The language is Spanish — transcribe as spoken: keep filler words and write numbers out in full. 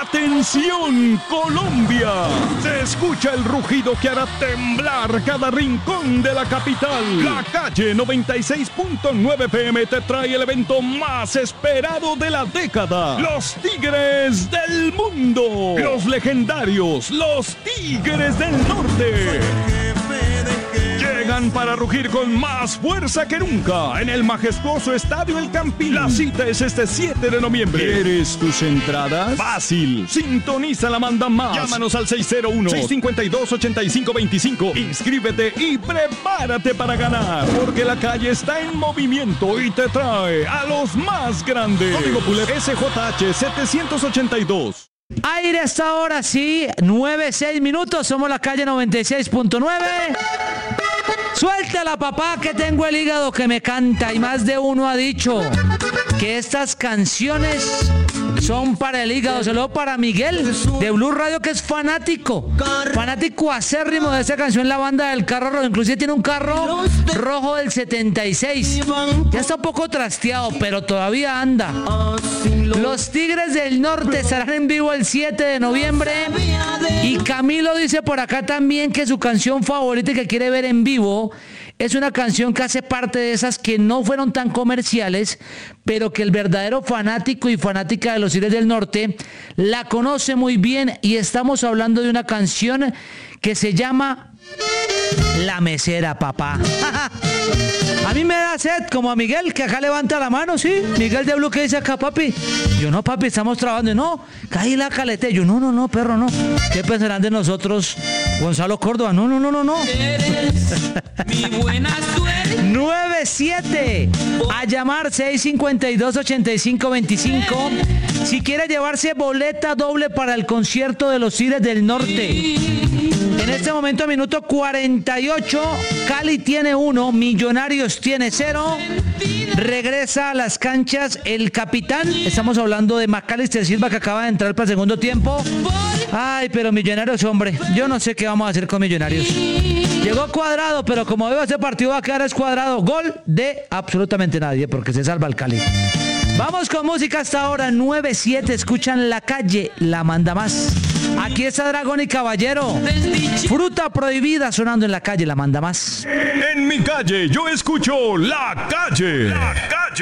¡Atención, Colombia! Se escucha el rugido que hará temblar cada rincón de la capital. La Calle noventa y seis punto nueve F M te trae el evento más esperado de la década. Los Tigres del Mundo. Los legendarios, los Tigres del Norte. Llegan para rugir con más fuerza que nunca en el majestuoso Estadio El Campín. La cita es este siete de noviembre. ¿Quieres tus entradas? Fácil. Sintoniza la Manda Más. Llámanos al seis cero uno, seis cinco dos, ocho cinco dos cinco. Inscríbete y prepárate para ganar. Porque la calle está en movimiento y te trae a los más grandes. Código Pulet S J H setecientos ochenta y dos. Aire hasta ahora, sí, nueve, seis minutos, somos la Calle noventa y seis punto nueve. Suéltala, papá, que tengo el hígado que me canta. Y más de uno ha dicho que estas canciones son para el hígado. Saludo para Miguel de Blue Radio, que es fanático, fanático acérrimo de esta canción, La Banda del Carro Rojo. Inclusive tiene un carro rojo del setenta y seis. Ya está un poco trasteado, pero todavía anda. Los Tigres del Norte estarán en vivo el siete de noviembre. Y Camilo dice por acá también que su canción favorita y que quiere ver en vivo es una canción que hace parte de esas que no fueron tan comerciales, pero que el verdadero fanático y fanática de los Tigres del Norte la conoce muy bien. Y estamos hablando de una canción que se llama La Mesera, papá. A mí me da sed, como a Miguel, que acá levanta la mano, ¿sí? Miguel de Blue, que dice acá, papi. Yo, no, papi, estamos trabajando. No, caí la calete. Yo, no, no, no, perro, no. ¿Qué pensarán de nosotros, Gonzalo Córdoba? No, no, no, no, no. Mi buena suerte. nueve siete. A llamar seis cinco dos, ocho cinco dos cinco. Si quiere llevarse boleta doble para el concierto de los Tigres del Norte. En este momento, minuto cuarenta y ocho, Cali tiene uno, Millonarios tiene cero. Regresa a las canchas el capitán. Estamos hablando de Macalister Silva, que acaba de entrar para el segundo tiempo. Ay, pero Millonarios, hombre, yo no sé qué vamos a hacer con Millonarios. Llegó Cuadrado, pero como veo, este partido va a quedar escuadrado. Gol de absolutamente nadie, porque se salva el Cali. Vamos con música hasta ahora, nueve siete, escuchan La Calle, la Manda Más. Aquí está Dragón y Caballero. Fruta Prohibida sonando en La Calle, la Manda Más. En mi calle yo escucho La Calle. La Calle.